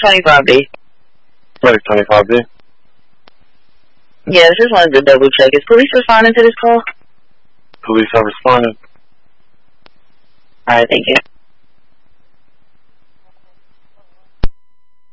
25B. Medic 25B. Yeah, just wanted to double check. Is police responding to this call? Police have responded. Alright, thank you.